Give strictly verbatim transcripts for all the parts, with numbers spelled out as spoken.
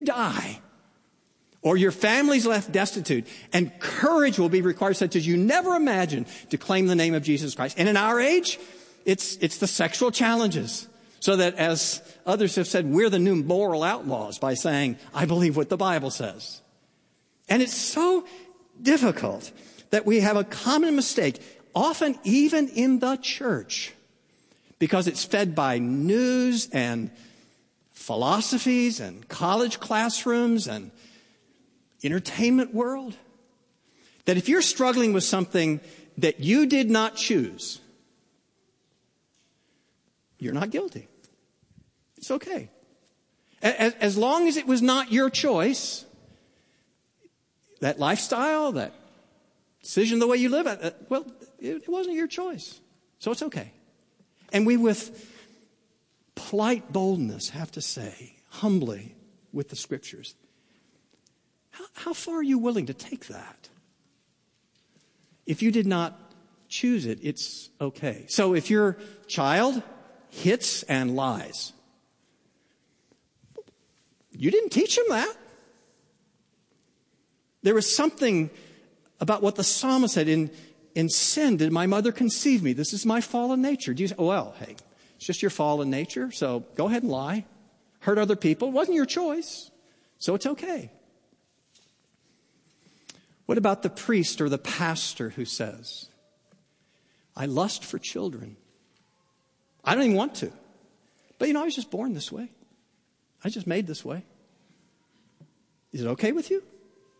die, or your family's left destitute, and courage will be required such as you never imagined to claim the name of Jesus Christ. And in our age, it's it's the sexual challenges. So that, as others have said, we're the new moral outlaws by saying, I believe what the Bible says. And it's so difficult that we have a common mistake, often even in the church, because it's fed by news and philosophies and college classrooms and entertainment world, that if you're struggling with something that you did not choose, you're not guilty. It's okay. As, as long as it was not your choice, that lifestyle, that decision, the way you live, uh, well, it, it wasn't your choice. So it's okay. And we, with polite boldness, have to say, humbly, with the Scriptures, how, how far are you willing to take that? If you did not choose it, it's okay. So if your child hits and lies, you didn't teach him that. There was something about what the psalmist said, in, in sin did my mother conceive me. This is my fallen nature. Do you say, oh, well, hey, it's just your fallen nature, so go ahead and lie. Hurt other people. It wasn't your choice, so it's okay. What about the priest or the pastor who says, I lust for children. I don't even want to. But, you know, I was just born this way. I was just made this way. Is it okay with you?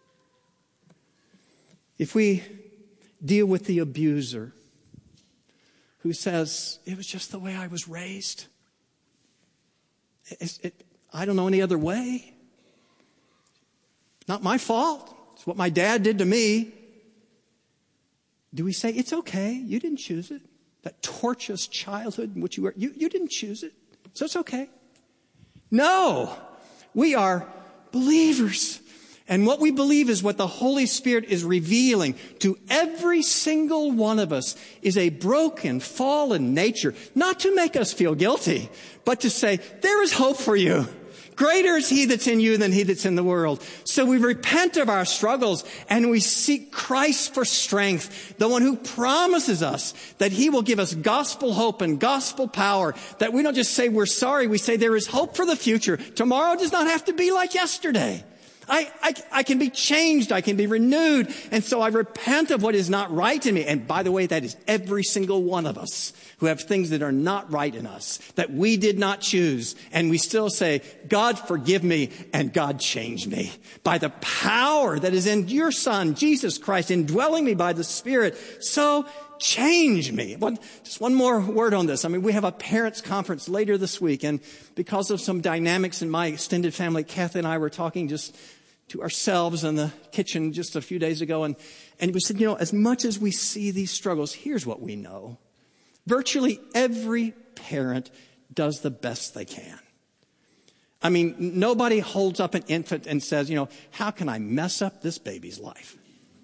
If we deal with the abuser who says, it was just the way I was raised. It, it, I don't know any other way. Not my fault. It's what my dad did to me. Do we say, it's okay, you didn't choose it? That tortuous childhood in which you were, you, you didn't choose it, so it's okay. No, we are believers. And what we believe is what the Holy Spirit is revealing to every single one of us is a broken, fallen nature, not to make us feel guilty, but to say, there is hope for you. Greater is he that's in you than he that's in the world. So we repent of our struggles and we seek Christ for strength, the one who promises us that he will give us gospel hope and gospel power, that we don't just say we're sorry, we say there is hope for the future. Tomorrow does not have to be like yesterday. I, I, I can be changed. I can be renewed. And so I repent of what is not right in me. And by the way, that is every single one of us who have things that are not right in us, that we did not choose. And we still say, God, forgive me and God, change me. By the power that is in your Son, Jesus Christ, indwelling me by the Spirit. So change me. One, just one more word on this. I mean, we have a parents' conference later this week. And because of some dynamics in my extended family, Kathy and I were talking just to ourselves in the kitchen just a few days ago. And, and we said, you know, as much as we see these struggles, here's what we know. Virtually every parent does the best they can. I mean, nobody holds up an infant and says, you know, how can I mess up this baby's life?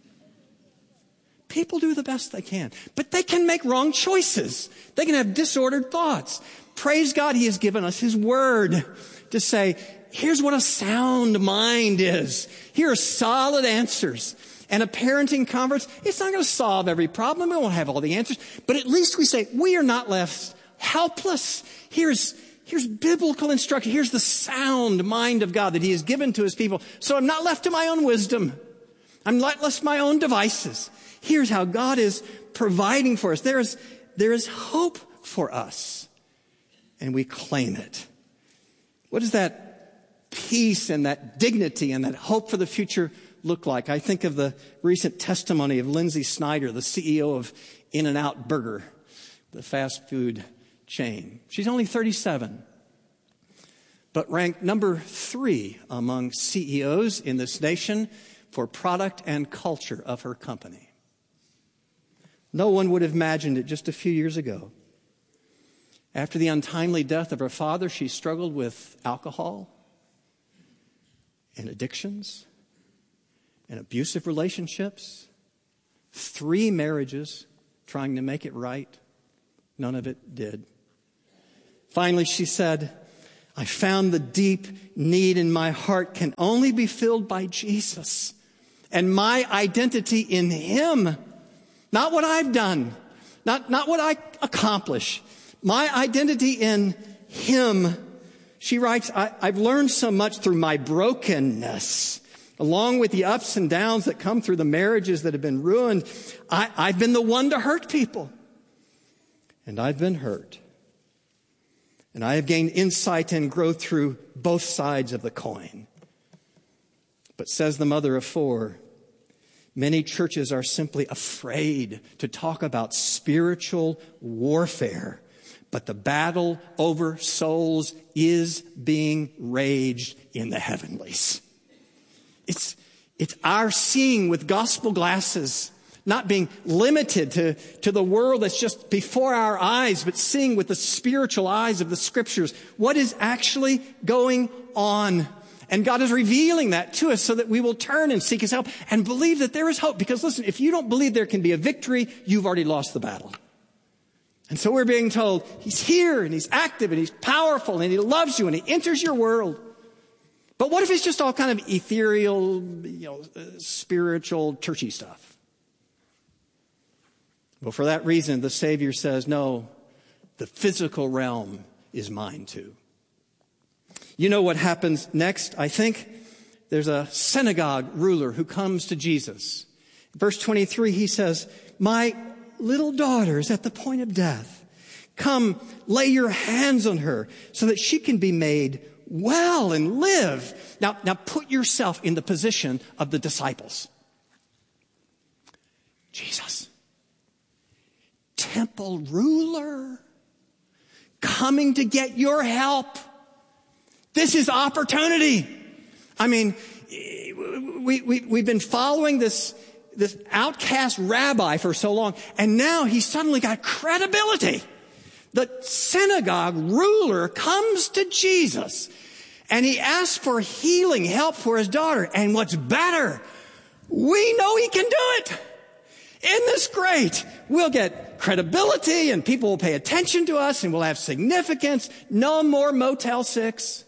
People do the best they can, but they can make wrong choices. They can have disordered thoughts. Praise God, he has given us his word to say, here's what a sound mind is. Here are solid answers. And a parenting conference, it's not going to solve every problem. We won't have all the answers. But at least we say, we are not left helpless. Here's, here's biblical instruction. Here's the sound mind of God that he has given to his people. So I'm not left to my own wisdom. I'm not left to my own devices. Here's how God is providing for us. There is, there is hope for us. And we claim it. What does that peace and that dignity and that hope for the future look like? I think of the recent testimony of Lindsay Snyder, the C E O of In-N-Out Burger, the fast food chain. She's only thirty-seven, but ranked number three among C E Os in this nation for product and culture of her company. No one would have imagined it just a few years ago. After the untimely death of her father, she struggled with alcohol and addictions and abusive relationships, three marriages trying to make it right. None of it did. Finally, she said, I found the deep need in my heart can only be filled by Jesus and my identity in him. Not what I've done, not, not what I accomplish. My identity in him. She writes, I, I've learned so much through my brokenness, along with the ups and downs that come through the marriages that have been ruined. I, I've been the one to hurt people. And I've been hurt. And I have gained insight and growth through both sides of the coin. But says the mother of four, many churches are simply afraid to talk about spiritual warfare. But the battle over souls is being waged in the heavenlies. It's, it's our seeing with gospel glasses, not being limited to, to the world that's just before our eyes, but seeing with the spiritual eyes of the scriptures what is actually going on. And God is revealing that to us so that we will turn and seek his help and believe that there is hope. Because listen, if you don't believe there can be a victory, you've already lost the battle. And so we're being told he's here and he's active and he's powerful and he loves you and he enters your world. But what if it's just all kind of ethereal, you know, uh, spiritual, churchy stuff? Well, for that reason, the Savior says, no, the physical realm is mine too. You know what happens next? I think there's a synagogue ruler who comes to Jesus. Verse twenty-three, he says, my little daughter is at the point of death. Come, lay your hands on her so that she can be made well and live. Now, now put yourself in the position of the disciples. Jesus, temple ruler, coming to get your help. This is opportunity. I mean, we, we, we've been following this this outcast rabbi for so long, and now he's suddenly got credibility. The synagogue ruler comes to Jesus, and he asks for healing, help for his daughter. And what's better, we know he can do it. Isn't this great? We'll get credibility, and people will pay attention to us, and we'll have significance. No more Motel six.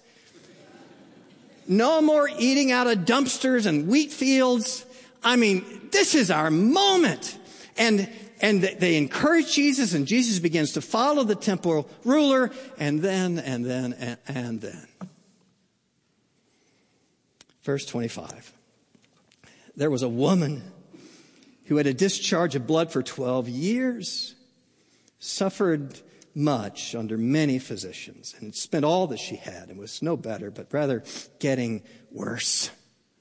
No more eating out of dumpsters and wheat fields. I mean, this is our moment. And, and they encourage Jesus, and Jesus begins to follow the temple ruler, and then, and then, and, and then. Verse twenty-five. There was a woman who had a discharge of blood for twelve years, suffered much under many physicians, and spent all that she had, and was no better, but rather getting worse.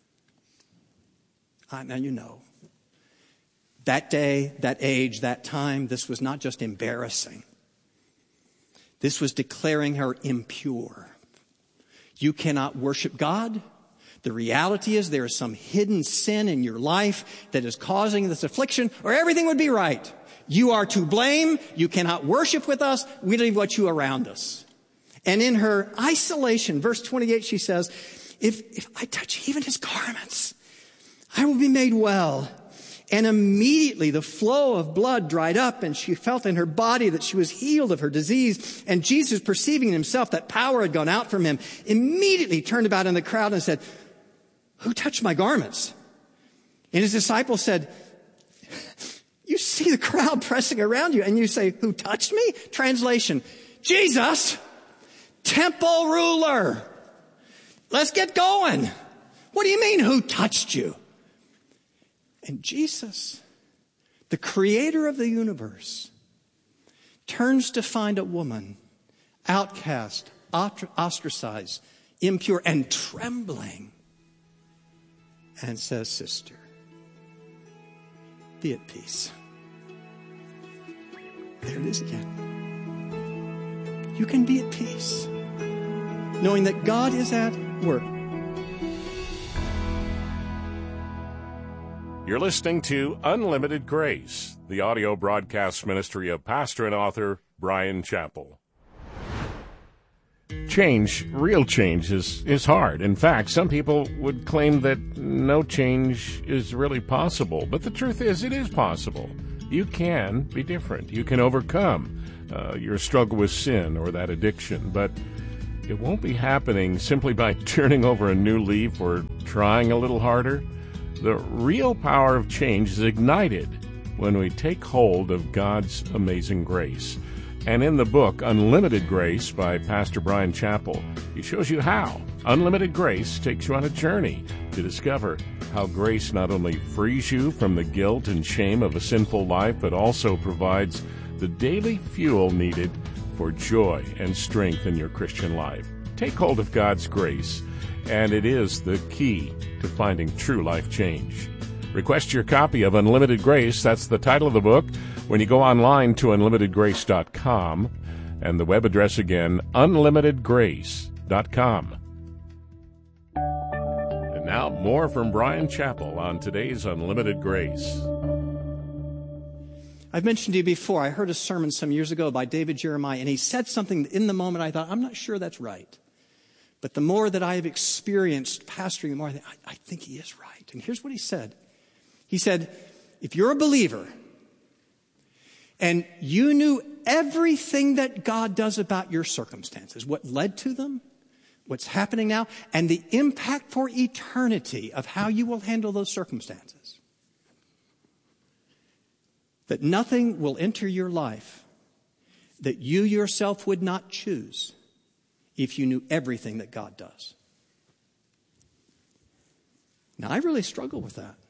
Uh, now you know, that day, that age, that time, this was not just embarrassing. This was declaring her impure. You cannot worship God. The reality is there is some hidden sin in your life that is causing this affliction, or everything would be right. You are to blame. You cannot worship with us. We don't even want you around us. And in her isolation, verse twenty-eight, she says, if, if I touch even his garments, I will be made well. And immediately the flow of blood dried up, and she felt in her body that she was healed of her disease. And Jesus, perceiving in himself that power had gone out from him, immediately turned about in the crowd and said, who touched my garments? And his disciples said, you see the crowd pressing around you, and you say, who touched me? Translation, Jesus, temple ruler. Let's get going. What do you mean, who touched you? And Jesus, the creator of the universe, turns to find a woman, outcast, ostracized, impure, and trembling, and says, sister, be at peace. There it is again. You can be at peace, knowing that God is at work. You're listening to Unlimited Grace, the audio broadcast ministry of pastor and author Bryan Chapell. Change, real change, is, is hard. In fact, some people would claim that no change is really possible. But the truth is, it is possible. You can be different. You can overcome uh, your struggle with sin or that addiction. But it won't be happening simply by turning over a new leaf or trying a little harder. The real power of change is ignited when we take hold of God's amazing grace. And in the book, Unlimited Grace by Pastor Bryan Chapell, he shows you how. Unlimited Grace takes you on a journey to discover how grace not only frees you from the guilt and shame of a sinful life, but also provides the daily fuel needed for joy and strength in your Christian life. Take hold of God's grace, and it is the key to finding true life change. Request your copy of Unlimited Grace. That's the title of the book when you go online to unlimited grace dot com, and the web address again, unlimited grace dot com. And now more from Bryan Chapell on today's Unlimited Grace. I've mentioned to you before, I heard a sermon some years ago by David Jeremiah, and he said something in the moment I thought, I'm not sure that's right. But the more that I have experienced pastoring, the more I think, I, I think he is right. And here's what he said. He said, if you're a believer and you knew everything that God does about your circumstances, what led to them, what's happening now, and the impact for eternity of how you will handle those circumstances, that nothing will enter your life that you yourself would not choose if you knew everything that God does. Now, I really struggle with that.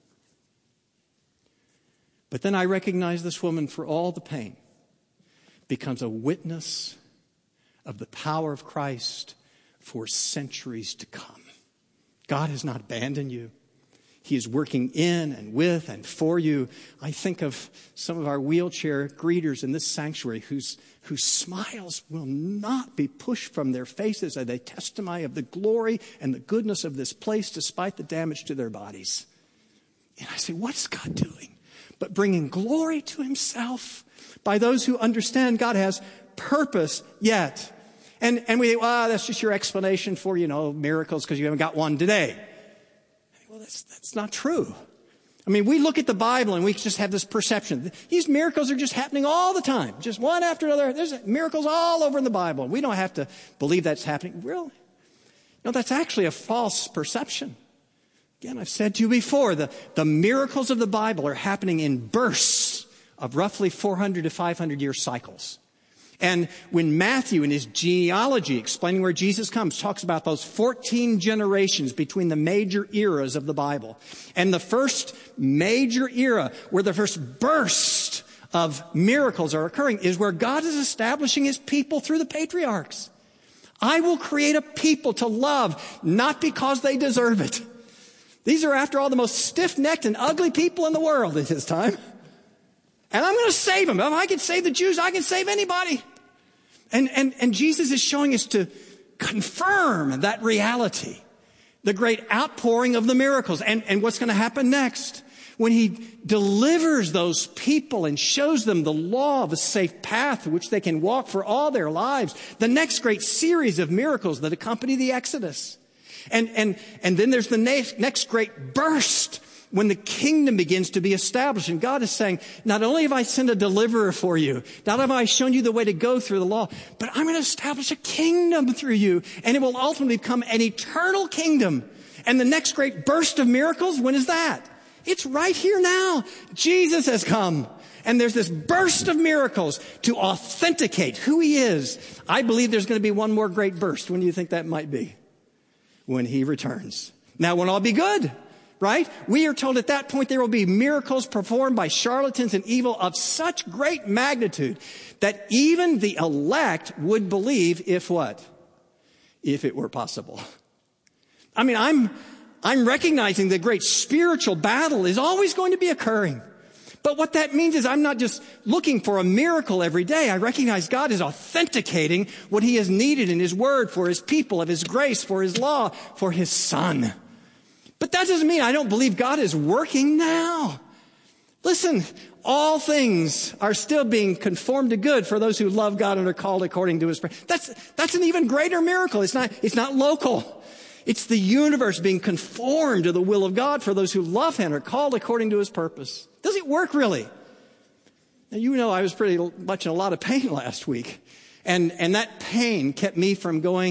But then I recognize this woman, for all the pain, becomes a witness of the power of Christ for centuries to come. God has not abandoned you. He is working in and with and for you. I think of some of our wheelchair greeters in this sanctuary whose, whose smiles will not be pushed from their faces as they testify of the glory and the goodness of this place despite the damage to their bodies. And I say, what's God doing? But bringing glory to himself by those who understand God has purpose yet. And, and we think, well, that's just your explanation for, you know, miracles because you haven't got one today. Well, that's, that's not true. I mean, we look at the Bible and we just have this perception. These miracles are just happening all the time. Just one after another. There's miracles all over in the Bible. We don't have to believe that's happening. Really? No, that's actually a false perception. Again, I've said to you before, the, the miracles of the Bible are happening in bursts of roughly four hundred to five hundred year cycles. And when Matthew, in his genealogy, explaining where Jesus comes, talks about those fourteen generations between the major eras of the Bible. And the first major era, where the first burst of miracles are occurring, is where God is establishing his people through the patriarchs. I will create a people to love, not because they deserve it. These are, after all, the most stiff-necked and ugly people in the world at his time. And I'm going to save them. If I can save the Jews, I can save anybody. And, and, and Jesus is showing us to confirm that reality. The great outpouring of the miracles. And, and what's going to happen next? When he delivers those people and shows them the law of a safe path which they can walk for all their lives. The next great series of miracles that accompany the Exodus. And, and, and then there's the next, next great burst when the kingdom begins to be established. And God is saying, not only have I sent a deliverer for you, not have I shown you the way to go through the law, but I'm going to establish a kingdom through you. And it will ultimately become an eternal kingdom. And the next great burst of miracles, when is that? It's right here now. Jesus has come. And there's this burst of miracles to authenticate who he is. I believe there's going to be one more great burst. When do you think that might be? When he returns. Now, it won't all be good. Right? We are told at that point there will be miracles performed by charlatans and evil of such great magnitude that even the elect would believe if what? If it were possible. I mean, I'm, I'm recognizing the great spiritual battle is always going to be occurring. But what that means is I'm not just looking for a miracle every day. I recognize God is authenticating what he has needed in his word for his people, of his grace, for his law, for his son. But that doesn't mean I don't believe God is working now. Listen, all things are still being conformed to good for those who love God and are called according to his purpose. That's, that's an even greater miracle. It's not, it's not local. It's the universe being conformed to the will of God for those who love him and are called according to his purpose. Does it work really? Now, you know I was pretty much in a lot of pain last week. And, and that pain kept me from going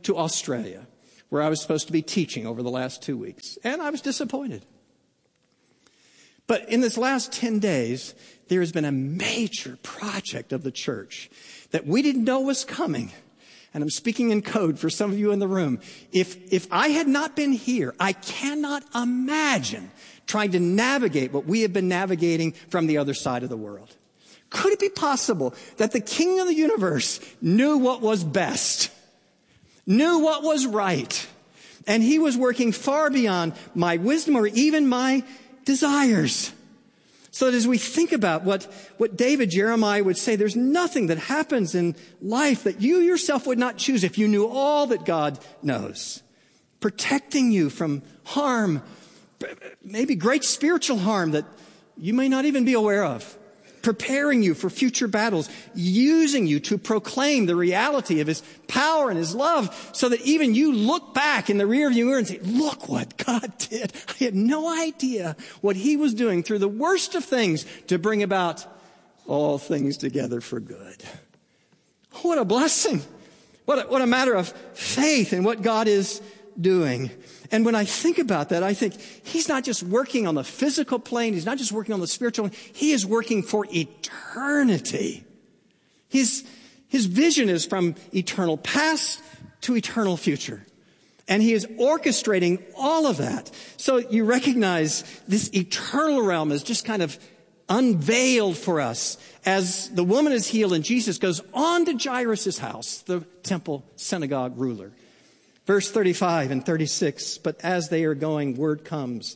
to Australia, where I was supposed to be teaching over the last two weeks. And I was disappointed. But in this last ten days, there has been a major project of the church that we didn't know was coming. And I'm speaking in code for some of you in the room. If, if I had not been here, I cannot imagine trying to navigate what we have been navigating from the other side of the world. Could it be possible that the King of the universe knew what was best, knew what was right, and he was working far beyond my wisdom or even my desires? So that as we think about what, what David Jeremiah would say, there's nothing that happens in life that you yourself would not choose if you knew all that God knows. Protecting you from harm, maybe great spiritual harm that you may not even be aware of. Preparing you for future battles, using you to proclaim the reality of his power and his love so that even you look back in the rearview mirror and say, look what God did. I had no idea what he was doing through the worst of things to bring about all things together for good. What a blessing. What a, what a matter of faith in what God is doing. And when I think about that, I think he's not just working on the physical plane. He's not just working on the spiritual plane. He is working for eternity. His, his vision is from eternal past to eternal future. And he is orchestrating all of that. So you recognize this eternal realm is just kind of unveiled for us as the woman is healed and Jesus goes on to Jairus' house, the temple synagogue ruler. Verse thirty-five and thirty-six, but as they are going, word comes,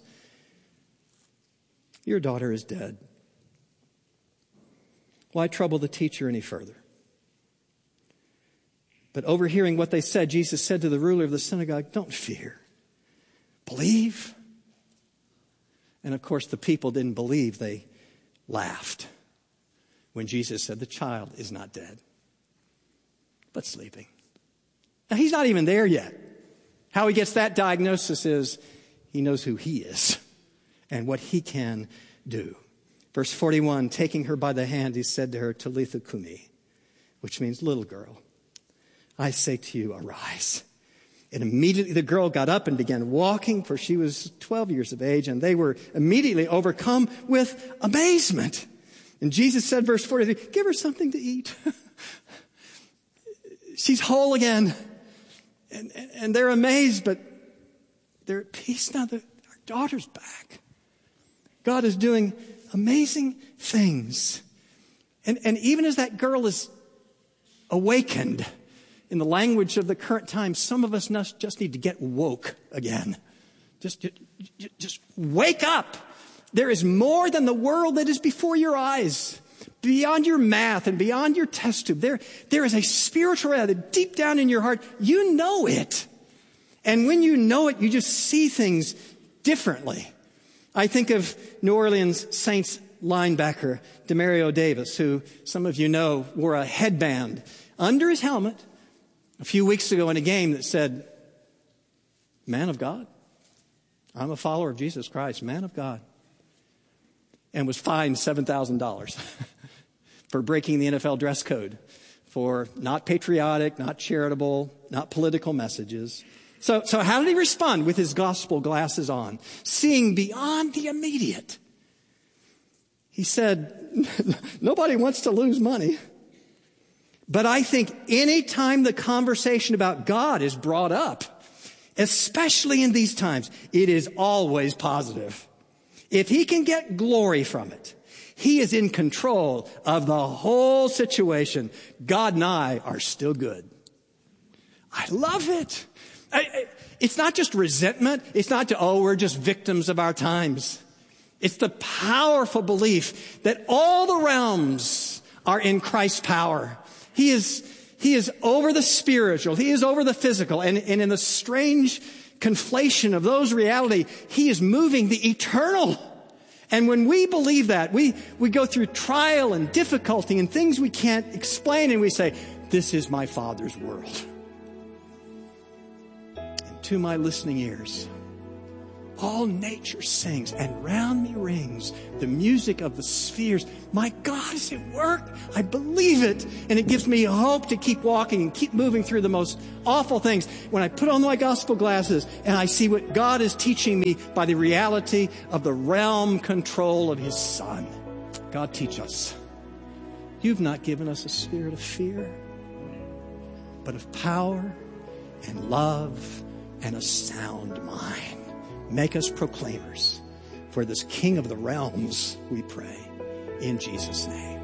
your daughter is dead. Why trouble the teacher any further? But overhearing what they said, Jesus said to the ruler of the synagogue, don't fear, believe. And of course, the people didn't believe. They laughed when Jesus said, the child is not dead, but sleeping. Now, he's not even there yet. How he gets that diagnosis is he knows who he is and what he can do. Verse forty-one, taking her by the hand, he said to her, Talitha Kumi, which means little girl, I say to you, arise. And immediately the girl got up and began walking, for she was twelve years of age, and they were immediately overcome with amazement. And Jesus said, verse forty-three, give her something to eat. She's whole again. And, and, and they're amazed, but they're at peace now that our daughter's back. God is doing amazing things. And, and even as that girl is awakened, in the language of the current time, some of us just need to get woke again. Just, just, just wake up. There is more than the world that is before your eyes. Beyond your math and beyond your test tube, there, there is a spiritual reality deep down in your heart. You know it. And when you know it, you just see things differently. I think of New Orleans Saints linebacker Demario Davis, who some of you know wore a headband under his helmet a few weeks ago in a game that said, man of God. I'm a follower of Jesus Christ, man of God. And was fined seven thousand dollars for breaking the N F L dress code, for not patriotic, not charitable, not political messages. So, so how did he respond? With his gospel glasses on, seeing beyond the immediate. He said, nobody wants to lose money. But I think any time the conversation about God is brought up, especially in these times, it is always positive. If he can get glory from it, he is in control of the whole situation. God and I are still good. I love it. I, I, it's not just resentment. It's not to, oh, we're just victims of our times. It's the powerful belief that all the realms are in Christ's power. He is, he is over the spiritual. He is over the physical. And, and in the strange conflation of those reality, he is moving the eternal. And when we believe that, we, we go through trial and difficulty and things we can't explain, and we say, this is my Father's world. And to my listening ears, all nature sings, and round me rings the music of the spheres. My God is at work. I believe it. And it gives me hope to keep walking and keep moving through the most awful things. When I put on my gospel glasses and I see what God is teaching me by the reality of the realm control of his Son. God, teach us. You've not given us a spirit of fear, but of power and love and a sound mind. Make us proclaimers for this King of the realms, we pray, in Jesus' name.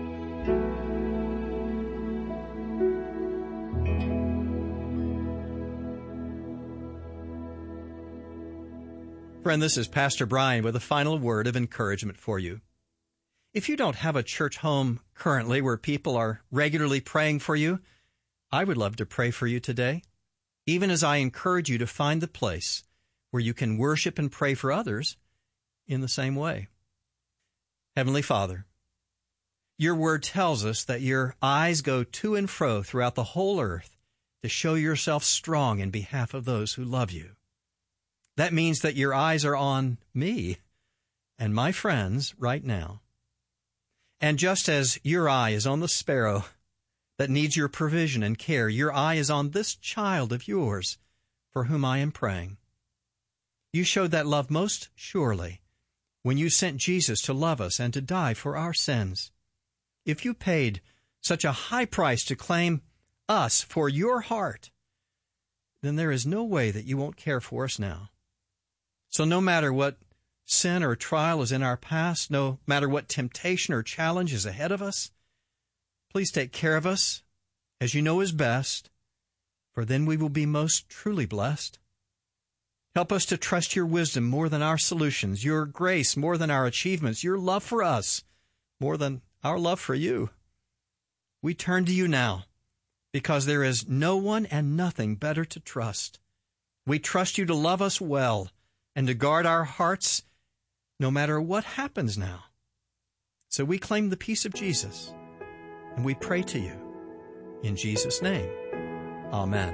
Friend, this is Pastor Brian with a final word of encouragement for you. If you don't have a church home currently where people are regularly praying for you, I would love to pray for you today, even as I encourage you to find the place where you can worship and pray for others in the same way. Heavenly Father, your word tells us that your eyes go to and fro throughout the whole earth to show yourself strong in behalf of those who love you. That means that your eyes are on me and my friends right now. And just as your eye is on the sparrow that needs your provision and care, your eye is on this child of yours for whom I am praying. You showed that love most surely when you sent Jesus to love us and to die for our sins. If you paid such a high price to claim us for your heart, then there is no way that you won't care for us now. So no matter what sin or trial is in our past, no matter what temptation or challenge is ahead of us, please take care of us as you know is best, for then we will be most truly blessed. Help us to trust your wisdom more than our solutions, your grace more than our achievements, your love for us more than our love for you. We turn to you now because there is no one and nothing better to trust. We trust you to love us well and to guard our hearts no matter what happens now. So we claim the peace of Jesus, and we pray to you in Jesus' name. Amen.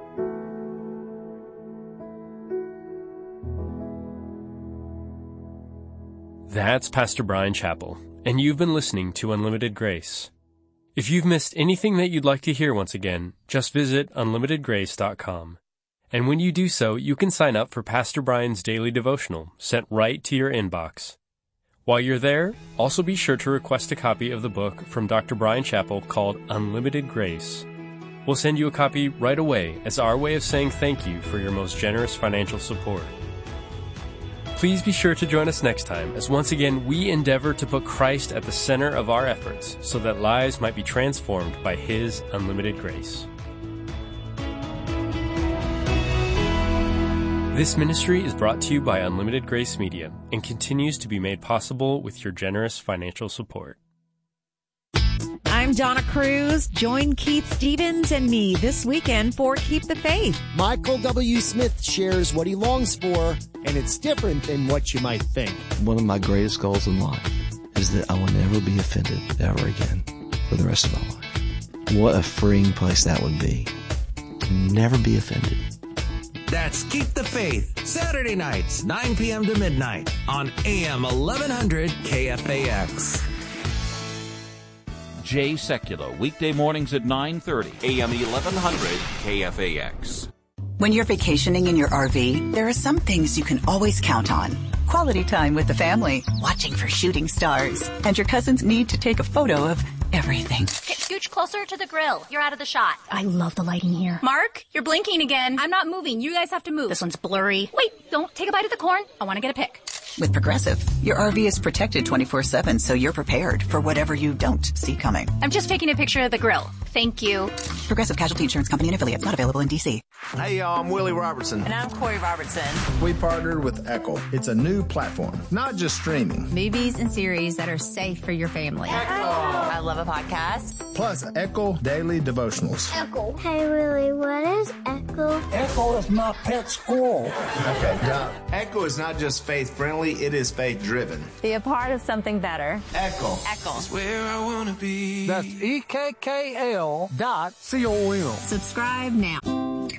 That's Pastor Brian Chappell, and you've been listening to Unlimited Grace. If you've missed anything that you'd like to hear once again, just visit unlimited grace dot com. And when you do so, you can sign up for Pastor Brian's daily devotional, sent right to your inbox. While you're there, also be sure to request a copy of the book from Doctor Brian Chappell called Unlimited Grace. We'll send you a copy right away as our way of saying thank you for your most generous financial support. Please be sure to join us next time as once again we endeavor to put Christ at the center of our efforts so that lives might be transformed by His unlimited grace. This ministry is brought to you by Unlimited Grace Media and continues to be made possible with your generous financial support. I'm Donna Cruz. Join Keith Stevens and me this weekend for Keep the Faith. Michael W. Smith shares what he longs for, and it's different than what you might think. One of my greatest goals in life is that I will never be offended ever again for the rest of my life. What a freeing place that would be. Never be offended. That's Keep the Faith, Saturday nights, nine p.m. to midnight on A M eleven hundred K F A X. Jay Sekulow, weekday mornings at nine thirty, A M eleven hundred K F A X. When you're vacationing in your R V, there are some things you can always count on. Quality time with the family, watching for shooting stars, and your cousins need to take a photo of everything. Okay, scooch closer to the grill. You're out of the shot. I love the lighting here. Mark, you're blinking again. I'm not moving. You guys have to move. This one's blurry. Wait, don't take a bite of the corn. I want to get a pic. With Progressive, your R V is protected twenty-four seven, so you're prepared for whatever you don't see coming. I'm just taking a picture of the grill. Thank you. Progressive Casualty Insurance Company and affiliates, not available in D C. Hey, y'all, I'm Willie Robertson. And I'm Corey Robertson. We partnered with Echo. It's a new platform, not just streaming. Movies and series that are safe for your family. Echo. I love a podcast. Plus, Echo Daily Devotionals. Echo. Hey, Willie, what is Echo? Echo is my pet squirrel. Okay, now, Echo is not just faith-friendly, it is faith-driven. Be a part of something better. Echo. Echo. That's where I want to be. That's E K K L dot C O M. Subscribe now.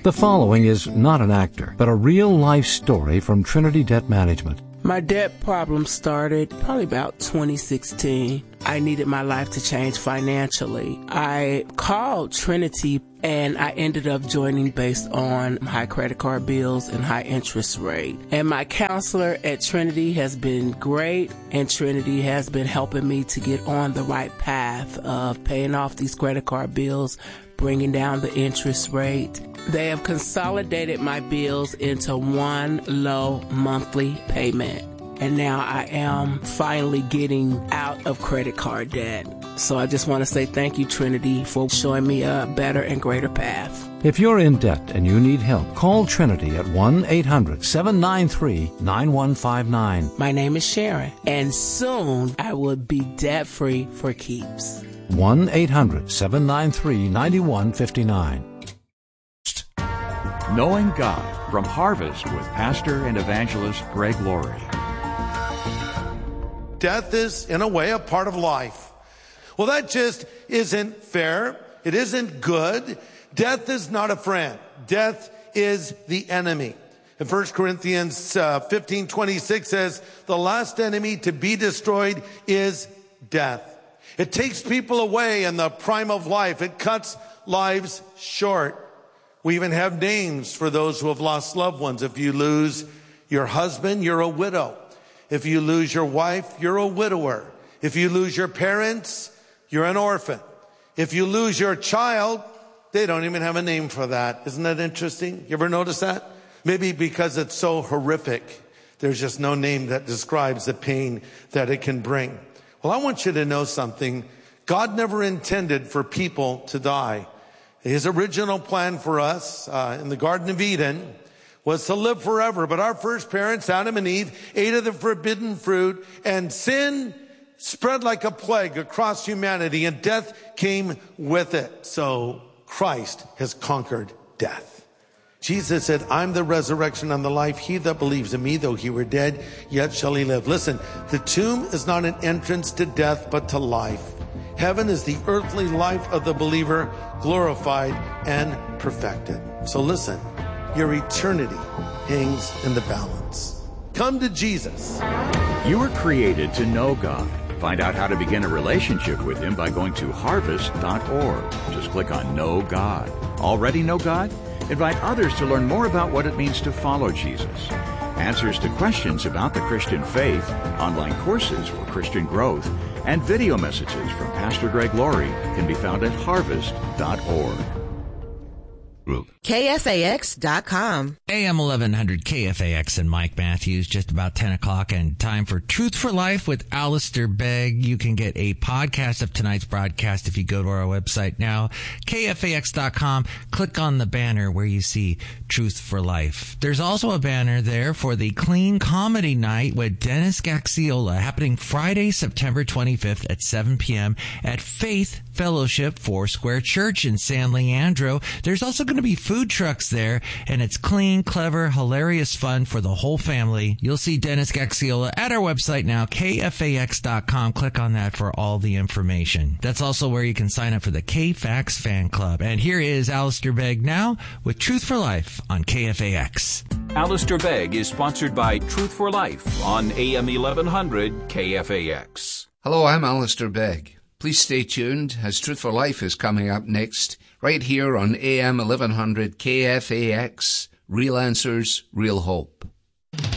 The following is not an actor, but a real-life story from Trinity Debt Management. My debt problem started probably about twenty sixteen. I needed my life to change financially. I called Trinity and I ended up joining based on high credit card bills and high interest rate. And my counselor at Trinity has been great, and Trinity has been helping me to get on the right path of paying off these credit card bills, bringing down the interest rate. They have consolidated my bills into one low monthly payment. And now I am finally getting out of credit card debt. So I just want to say thank you, Trinity, for showing me a better and greater path. If you're in debt and you need help, call Trinity at one eight hundred seven nine three nine one five nine. My name is Sharon, and soon I will be debt-free for keeps. one eight hundred seven nine three nine one five nine. Knowing God from Harvest with Pastor and Evangelist Greg Laurie. Death is, in a way, a part of life. Well, that just isn't fair. It isn't good. Death is not a friend. Death is the enemy. In First Corinthians uh, fifteen twenty-six says, the last enemy to be destroyed is death. It takes people away in the prime of life. It cuts lives short. We even have names for those who have lost loved ones. If you lose your husband, you're a widow. If you lose your wife, you're a widower. If you lose your parents, you're an orphan. If you lose your child, they don't even have a name for that. Isn't that interesting? You ever notice that? Maybe because it's so horrific, there's just no name that describes the pain that it can bring. Well, I want you to know something. God never intended for people to die. His original plan for us uh, in the Garden of Eden was to live forever. But our first parents, Adam and Eve, ate of the forbidden fruit, and sin spread like a plague across humanity, and death came with it. So Christ has conquered death. Jesus said, I'm the resurrection and the life. He that believes in me, though he were dead, yet shall he live. Listen, the tomb is not an entrance to death, but to life. Heaven is the earthly life of the believer, glorified and perfected. So listen, your eternity hangs in the balance. Come to Jesus. You were created to know God. Find out how to begin a relationship with Him by going to harvest dot org. Just click on Know God. Already know God? Invite others to learn more about what it means to follow Jesus. Answers to questions about the Christian faith, online courses for Christian growth, and video messages from Pastor Greg Laurie can be found at harvest dot org. K F A X dot com. A M eleven hundred K F A X and Mike Matthews, just about ten o'clock, and time for Truth for Life with Alistair Begg. You can get a podcast of tonight's broadcast if you go to our website now, K F A X dot com. Click on the banner where you see Truth for Life. There's also a banner there for the Clean Comedy Night with Dennis Gaxiola, happening Friday, September twenty-fifth at seven p.m. at Faith Fellowship Foursquare Church in San Leandro. There's also going to be food trucks there, and it's clean, clever, hilarious fun for the whole family. You'll see Dennis Gaxiola at our website now, K F A X dot com. Click on that for all the information. That's also where you can sign up for the K-Fax fan club. And here is Alistair Begg now with Truth for Life on K F A X. Alistair Begg is sponsored by Truth for Life on A M eleven hundred K F A X. Hello, I'm Alistair Begg. Please stay tuned as Truth for Life is coming up next, right here on A M eleven hundred K F A X. Real Answers, Real Hope.